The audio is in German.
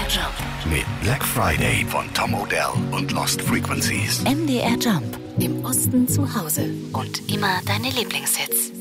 Jump. Mit Black Friday von Tom Odell und Lost Frequencies. MDR Jump. Im Osten zu Hause. Und immer deine Lieblingshits.